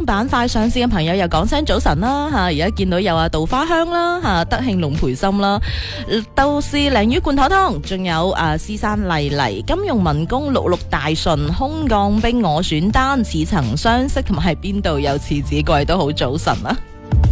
板塊上市嘅朋友又講聲早晨啦吓，而家見到有稻花香啦吓，德慶龍培森啦，豆豉鯪魚罐頭湯，仲有獅山麗麗、金融民工、66大順、空降兵、我選單、似曾相識，同埋係邊度有廁紙櫃都好早晨啊！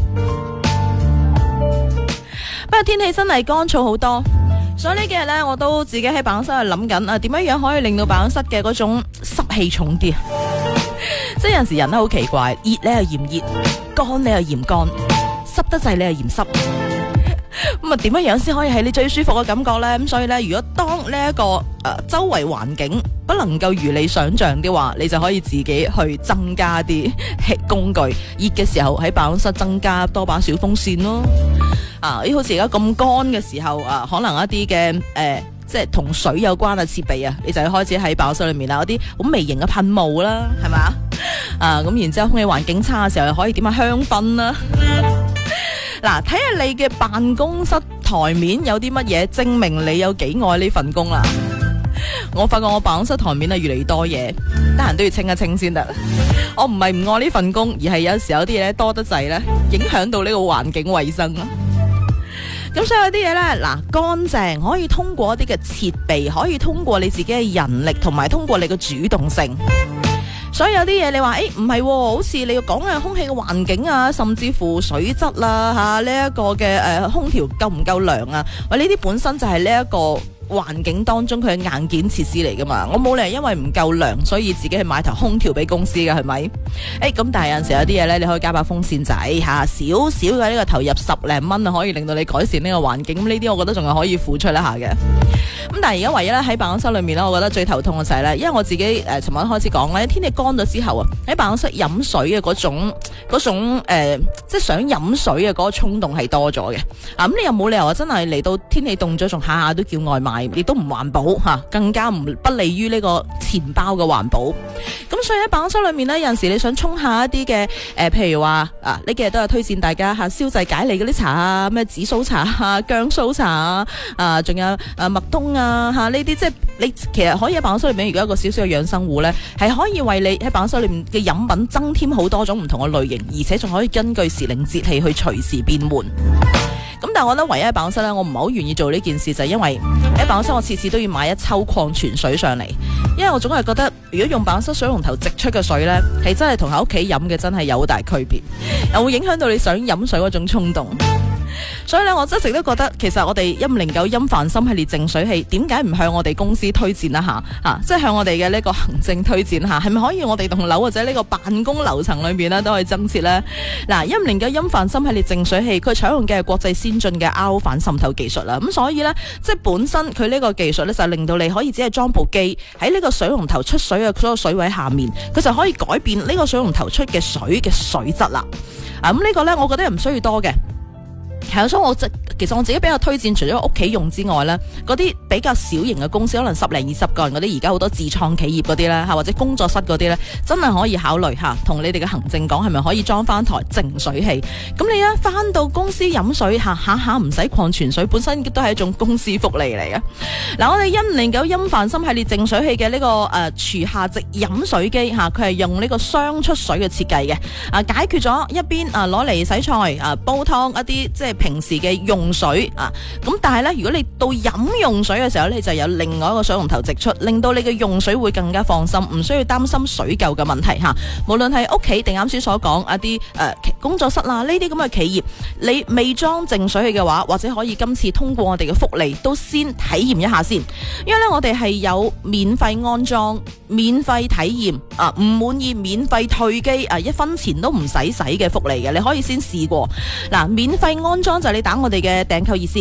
不過天氣真係乾燥好多。所以呢幾日呢，我都自己喺辦公室度諗緊點樣可以令到辦公室嘅嗰種濕氣重啲。即係有陣時人都好奇怪，熱你又嫌熱，乾你又嫌乾，濕得滯你又嫌濕。咁點樣先可以係你最舒服嘅感覺呢？咁所以呢，如果當呢一個周圍環境不能夠如你想象的話，你就可以自己去增加啲工具。熱嘅時候喺辦公室增加多把小風扇咯。好似而家咁乾嘅時候可能一啲嘅即係同水有關嘅設備你就要開始喺辦公室裏面有啲好微型嘅噴霧啦，係咪？咁然之後空氣環境差嘅時候，又可以點下香薰啦。嗱，睇下你嘅辦公室台面有啲乜嘢證明你有幾愛呢份工啦。我發覺我辦公室台面越嚟越多嘢，得閒都要清一清先得。我唔係唔愛呢份工，而係有時有啲嘢咧多得滯咧，影響到呢個環境衛生啦。咁所以有啲嘢咧，乾淨可以通過一啲嘅設備，可以通過你自己嘅人力，同埋通過你嘅主動性。所以有啲嘢你話唔係，好似你要講嘅空氣嘅環境甚至乎水質啦呢一個嘅空調夠唔夠涼喂，呢啲本身就係呢一個環境當中佢嘅硬件設施嚟噶嘛，我冇理由因為唔夠涼，所以自己去買台空調俾公司噶，係咪？咁但係有陣時有啲嘢咧，你可以加把風扇仔少少嘅呢個投入10零蚊可以令到你改善呢個環境。咁呢啲我覺得仲係可以付出一下嘅。咁但係而家唯一咧喺辦公室裏面咧，我覺得最頭痛嘅就係咧，因為我自己尋日開始講咧，天氣乾咗之後喺辦公室飲水嘅嗰種即係想飲水嘅嗰個衝動係多咗嘅。咁你又冇理由真係嚟到天氣凍咗，仲下下都叫外賣，亦都唔環保更加不利於呢個錢包嘅環保。咁所以喺辦公室裏面呢，有陣時你想沖下一啲嘅譬如話呢幾日都有推薦大家消滯解膩嗰啲茶咩紫蘇茶薑蘇茶仲有麥冬呢啲，即係你其實可以喺辦公室裏面，如果一個少少嘅養生壺呢，係可以為你喺辦公室裏面嘅飲品增添好多種唔同嘅類型，而且仲可以根據時令節氣去隨時變換。咁但係我覺得唯一喺辦公室咧，我唔係好願意做呢件事，就係因為喺辦公室我次次都要買一抽礦泉水上嚟，因為我總係覺得如果用辦公室水龍頭直出嘅水呢，係真係同喺屋企飲嘅真係有好大區別，又會影響到你想飲水嗰種衝動。所以咧，我一直都覺得其實我哋1509音凡心系列淨水器，點解唔向我哋公司推薦一下即係向我哋嘅呢個行政推薦下，係咪可以我哋棟樓或者呢個辦公樓層裏面呢都可以增設呢？1509音凡心系列淨水器，佢採用嘅係國際先進嘅 R 反滲透技術啦。咁所以呢，即係本身佢呢個技術呢，就令到你可以只係裝部機喺呢個水龍頭出水嘅所有水位下面，佢就可以改變呢個水龍頭出嘅水嘅水質啦。咁呢個呢，我覺得唔需要多嘅。係啊，所以其實我自己比較推薦，除咗屋企用之外呢，嗰啲比較小型嘅公司，可能10零20個人嗰啲，而家好多自創企業嗰啲呢，或者工作室嗰啲呢，真係可以考慮同你哋嘅行政講，係咪可以裝翻台淨水器？咁你翻到公司飲水下唔使礦泉水，本身都係一種公司福利嚟嘅。嗱，我哋1509音凡心系列淨水器嘅呢個廚下直飲水機佢係用呢個雙出水嘅設計嘅，解決咗一邊攞嚟洗菜煲湯一啲即係平時嘅用水咁但係咧，如果你到飲用水嘅時候，你就有另外一個水龍頭直出，令到你嘅用水會更加放心，唔需要擔心水垢嘅問題無論係屋企定啱先所講一啲工作室啦，呢啲咁嘅企業，你未裝淨水器嘅話，或者可以今次通過我哋嘅福利都先體驗一下先，因為咧我哋係有免費安裝、免費體驗唔滿意免費退機1分錢都唔使嘅福利嘅，你可以先試過。免費安裝就係你打我哋嘅訂購熱線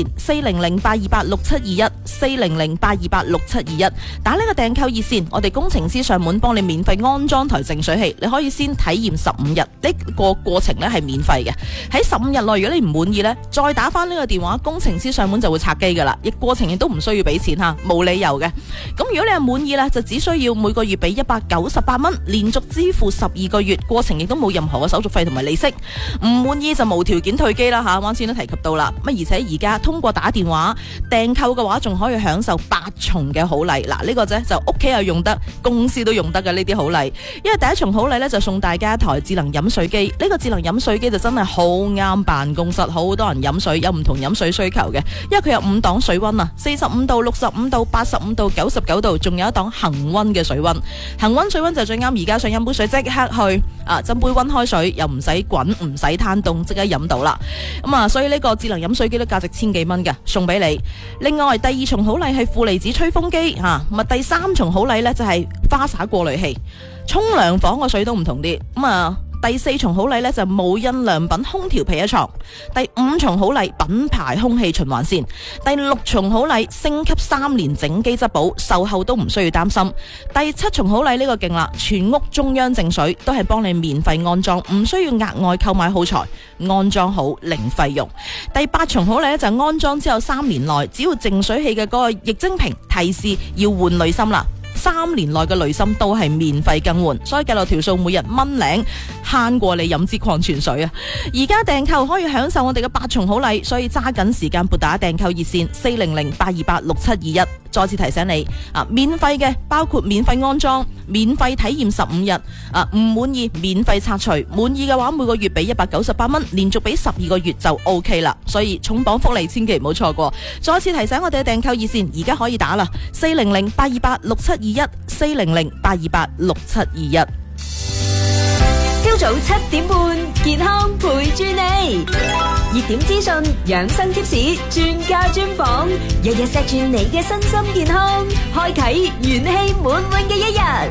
400-828-6721 400-828-6721，打呢個訂購熱線，我哋工程師上門幫你免費安裝台淨水器，你可以先體驗15日，呢個過程呢咧係免費嘅。喺15日內，如果你唔滿意咧，再打翻呢個電話，工程師上門就會拆機噶啦，亦過程亦都唔需要俾錢吓，冇理由嘅。咁如果你係滿意咧，就只需要每個月俾198蚊，連續支付12個月，過程亦都冇任何嘅手續費同埋利息。唔滿意就無條件退機啦吓，啱先都提及到啦。而且而家通過打電話訂購嘅話，仲可以享受8重嘅好禮。嗱，呢個啫就屋企又用得，公司都用得嘅呢啲好禮。因為第一重好禮咧就送大家一台智能飲水機，呢個智能飲水機就真係好啱辦公室，好多人飲水有唔同飲水需求嘅。因為佢有5檔水溫啊，45度、65度、85度、99度，仲有一檔恒溫嘅水溫。恒溫水溫就最啱，而家想飲杯水即刻去斟杯溫開水，又唔使滾，唔使攤凍，即刻飲到啦。所以呢個智能飲水機都價值1000幾蚊嘅，送俾你。另外第2重好禮係負離子吹風機吓，第3重好禮呢就係花灑過濾器，沖涼房個水都唔同啲。第4重好禮呢就無印良品空調被一床。第5重好禮品牌空氣循環扇。第6重好禮升級3年整機質保，售後都唔需要擔心。第7重好禮呢個勁啦，全屋中央淨水都係幫你免費安裝，唔需要額外購買耗材，安裝好零費用。第8重好禮呢就係安裝之後3年內，只要淨水器嘅嗰個液晶屏提示要換濾芯啦，3年內嘅濾芯都係免費更換，所以計落條數每日1.0慳過你飲支礦泉水啊！而家訂購可以享受我哋嘅8重好禮，所以揸緊時間撥打訂購熱線400-828-6721。再次提醒你免費嘅包括免費安裝、免費體驗15日，唔滿意免費拆除，滿意嘅話每個月俾198蚊，連續俾12個月就 OK 啦。所以重磅福利千祈唔好錯過。再次提醒我哋嘅訂購熱線而家可以打啦，400-828-6721 400-828-6721。 朝早7點半，健康陪住你，熱點資訊、養生貼士、專家專訪，日日錫住你嘅身心健康，開啟元氣滿滿嘅一日。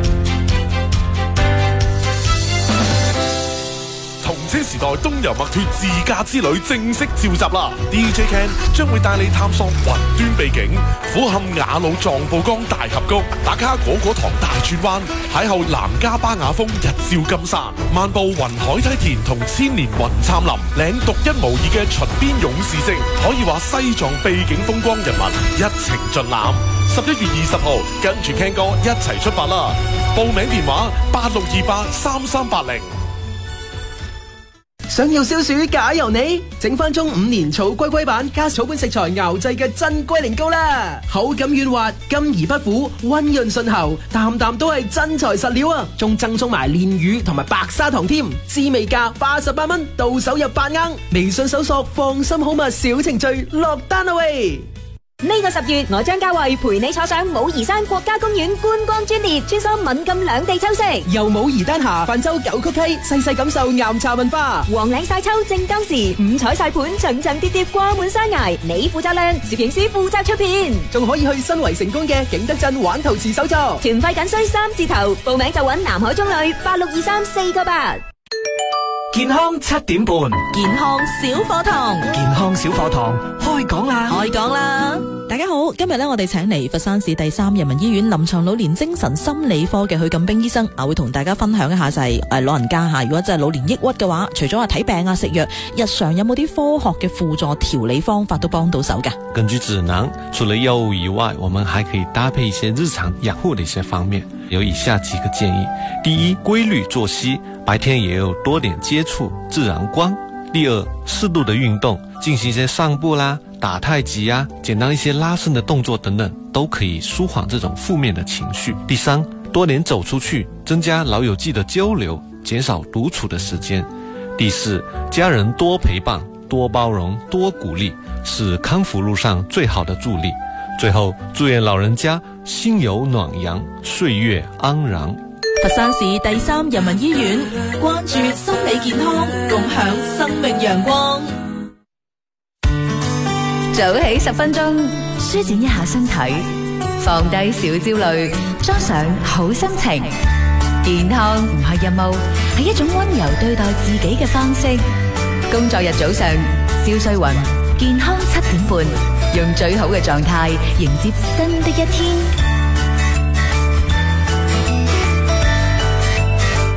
同車時代東遊麥脫自駕之旅正式召集啦 ！DJ Ken 將會帶你探索雲端秘境，俯瞰雅魯藏布江大峽谷，打卡果果堂大轉彎，邂逅南迦巴雅峰日照金山，漫步雲海梯田同千年雲杉林，領獨一無二嘅秦邊勇士證，可以話西藏秘境風光人物一程盡覽。11月20號，跟住 Ken 哥一齊出發啦！報名電話86283380。 想要消暑假由你，整翻中5年草龜龜版加草本食材熬製嘅真龜苓膏啦，口感軟滑，甘而不苦，溫潤順喉，啖啖都係真材實料啊！仲贈送埋煉乳同埋白砂糖添，滋味價88蚊，到手入8盎。微信搜索放心好物小程序落單啦喂！ 呢個10月，我張家慧陪你坐上武夷山國家公園觀光專列，穿梭閩贛兩地秋色， 由武夷丹霞泛舟九曲溪，細細感受岩茶文化。 黃嶺晒秋正當時，五彩晒盤層層疊疊掛滿山崖，你負責靚，攝影師負責出片， 仲可以去新圍成功嘅景德鎮玩陶瓷手作。 團費僅需3字頭，報名就揾南海中旅8623498。 健康7點半， 健康小課堂， 健康小課堂開講啦！ 開講啦！大家好，今日呢，我哋請嚟佛山市第3人民醫院臨床老年精神心理科嘅許錦兵醫生會同大家分享一下就係老人家如果真係老年抑鬱嘅話，除咗話睇病啊食藥，日常有冇啲科學嘅輔助調理方法都幫到手㗎？ 根據指南，除了藥物以外，我們還可以搭配一些日常養護的一些方面，有以下幾個建議：第一，規律作息，白天也有多點接觸自然光；第二，適度的運動，進行一些散步啦、打太極啊、簡單一些拉伸的動作等等，都可以舒緩這種負面的情緒。第三，多點走出去，增加老友記的交流，減少獨處的時間。第四，家人多陪伴、多包容、多鼓勵，是康復路上最好的助力。最後，祝願老人家心有暖陽，歲月安然。 佛山市第3人民醫院，關注心理健康，共享生命陽光。 早起10分鐘，舒展一下身體，放低小焦慮，裝上好心情。健康唔係任務，係一種溫柔對待自己嘅方式。工作日早上，蕭瑞雲，健康7點半，用最好嘅狀態迎接新的一天。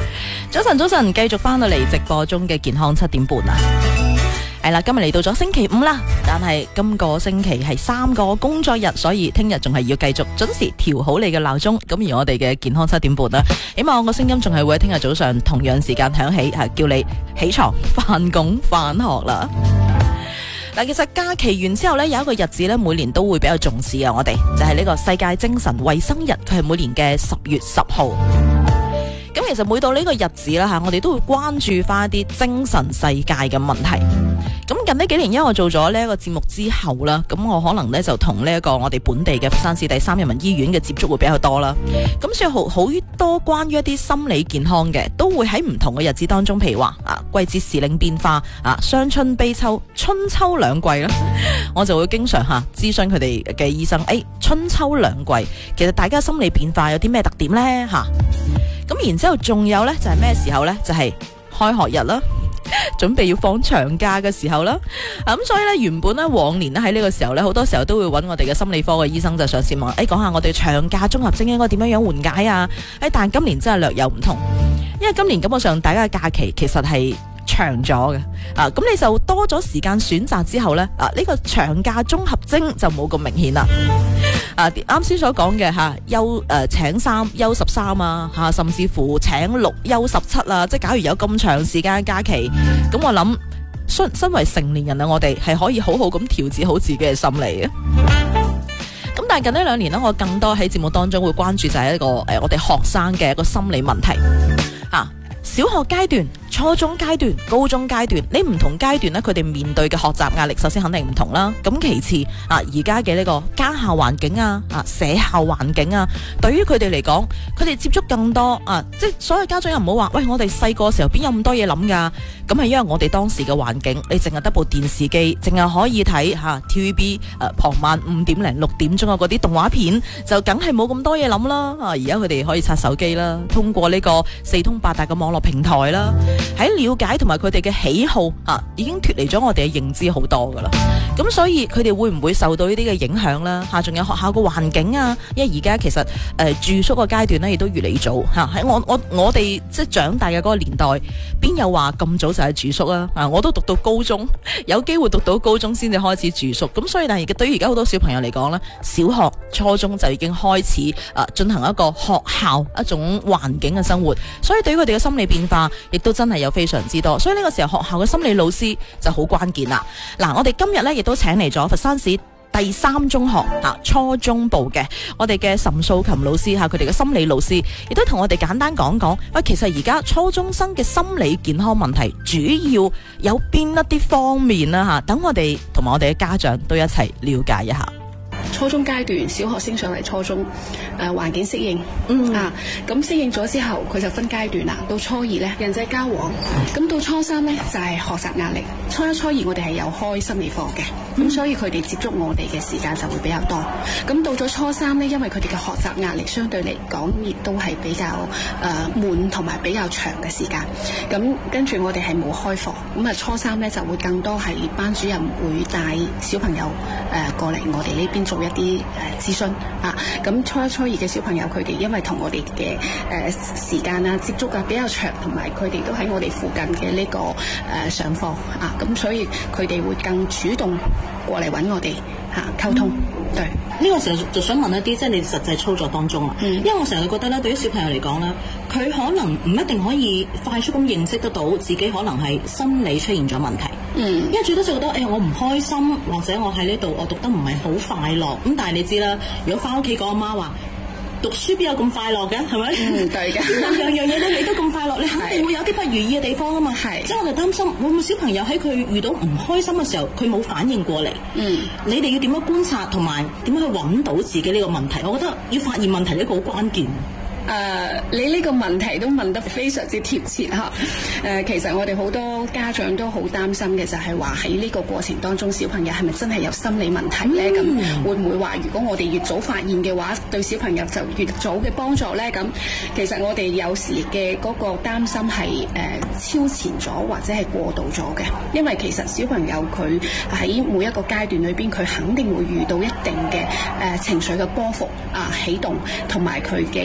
早晨，早晨，繼續翻到嚟直播中嘅健康7點半啊！係啦，今日嚟到咗星期5啦，但係今個星期係3個工作日，所以聽日仲係要繼續準時調好你嘅鬧鐘。咁而我哋嘅健康7點半啦，希望我個聲音仲係會喺聽日早上同樣時間響起，叫你起床翻工翻學啦。嗱，其實假期完之後呢，有一個日子呢，每年都會比較重視啊，我哋就係呢個世界精神衛生日，佢係每年嘅10月10號。咁其實每到呢個日子啦，我哋都會關注翻一啲精神世界嘅問題。咁近呢幾年，因為我做咗呢一個節目之後啦，咁我可能呢就同呢一個我哋本地嘅佛山市第3人民醫院嘅接觸會比較多啦。咁所以好多關於一啲心理健康嘅，都會喺唔同嘅日子當中，譬如話季節時令變化傷春悲秋，春秋兩季啦，我就會經常諮詢佢哋嘅醫生，春秋兩季其實大家心理變化有啲咩特點呢？咁然之後仲有呢，就係咩時候呢？就係開學日啦，準備要放長假嘅時候啦。咁所以呢，原本呢，往年呢喺呢個時候呢，好多時候都會揾我哋嘅心理科嘅醫生就上線問，講下我哋長假綜合症應該點樣緩解啊？但今年真係略有唔同，因為今年根本上大家嘅假期其實係長咗嘅，咁你就多咗時間選擇之後呢，呢個長假綜合徵就冇咁明顯啦。啱先所講嘅請3休13啊，甚至乎請6休17啊，即係假如有咁長時間嘅假期，咁我諗身為成年人啊，我哋係可以好好咁調節好自己嘅心理嘅。咁但係近呢2年呢，我更多喺節目當中會關注就係一個我哋學生嘅一個心理問題。小學階段、初中階段、高中階段，呢唔同階段呢，佢哋面對嘅學習壓力首先肯定唔同啦。咁其次而家嘅呢個家校環境社校環境對於佢哋嚟講，佢哋接觸更多即係所有家長又唔好話，喂，我哋細個時候邊有咁多嘢諗㗎？咁係因為我哋當時嘅環境，你淨係得部電視機，淨係可以睇TVB 傍晚5點零6點鐘嗰啲動畫片，就梗係冇咁多嘢諗啦。而家佢哋可以刷手機啦，通過呢個四通八達嘅網絡平台啦，喺了解同埋佢哋嘅喜好已經脫離咗我哋嘅認知好多噶啦。咁所以佢哋會唔會受到呢啲嘅影響啦？仲有學校嘅環境因為而家其實住宿個階段呢亦都越嚟越早喺我哋即係長大嘅嗰個年代，邊有話咁早就係住宿啊？我都讀到高中，有機會讀到高中先至開始住宿。咁所以但係對於而家好多小朋友嚟講呢，小學、初中就已經開始進行一個學校一種環境嘅生活，所以對於佢哋嘅心理變化亦都真係有非常之多。所以呢個時候學校嘅心理老師就好關鍵啦。我哋今日呢亦都請嚟咗佛山市第3中學初中部嘅我哋嘅岑素琴老師佢哋嘅心理老師，亦都同我哋簡單講講，其實而家初中生嘅心理健康問題主要有邊一啲方面啦等我哋同埋我哋嘅家長都一齊了解一下。 初中階段，小學升上嚟初中，環境適應，咁適應咗之後，佢就分階段啦。到初2呢，人際交往，咁到初3呢，就係學習壓力。初1、初2我哋係有開心理課嘅，咁所以佢哋接觸我哋嘅時間就會比較多。咁到咗初3呢，因為佢哋嘅學習壓力相對嚟講，亦都係比較悶同埋比較長嘅時間。咁跟住我哋係冇開課，咁初3呢就會更多係班主任會帶小朋友過嚟我哋呢邊做一啲諮詢咁初1、初2嘅小朋友，佢哋因為同我哋嘅時間接觸比較長，同埋佢哋都喺我哋附近嘅呢個上課咁所以佢哋會更主動過嚟揾我哋溝通。對， 呢個時候就想問一啲，即係你實際操作當中因為我成日覺得咧，對於小朋友嚟講咧，佢可能唔一定可以快速咁認識得到自己可能係心理出現咗問題。因為最多就覺得我唔開心，或者我喺呢度我讀得唔係好快樂。咁但係你知啦，如果翻屋企個阿媽話，讀書邊有咁快樂嘅，係咪？ 對嘅。 樣嘢你都咁快樂，你肯定會有啲不如意嘅地方啊嘛。係。即係我就擔心，會唔會小朋友喺佢遇到唔開心嘅時候，佢冇反應過嚟？你哋要點樣觀察同埋點樣去揾到自己呢個問題？我覺得要發現問題呢個好關鍵。 你呢個問題都問得非常之貼切其實我哋好多家長都好擔心嘅就係話喺呢個過程當中，小朋友係咪真係有心理問題呢？咁會唔會話如果我哋越早發現嘅話，對小朋友就越早嘅幫助呢？咁其實我哋有時嘅嗰個擔心係超前咗或者係過度咗嘅，因為其實小朋友佢喺每一個階段裏邊，佢肯定會遇到一定嘅情緒嘅波幅起動，同埋佢嘅一啲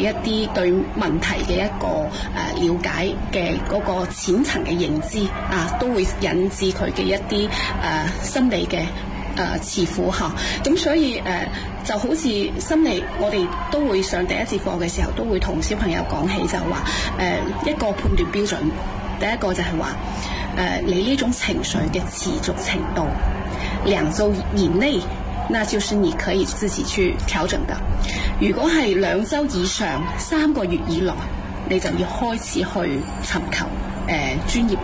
啲對問題嘅一個了解嘅嗰個淺層嘅認知都會引致佢嘅一啲心理嘅慈苦嚇。咁所以就好似心理，我哋都會上第一節課嘅時候，都會同小朋友講起，就話一個判斷標準，第一個就係話你呢種情緒嘅持續程度2週以內，那就是你可以自己去調整的。如果係2週以上、3個月以內，你就要開始去尋求專業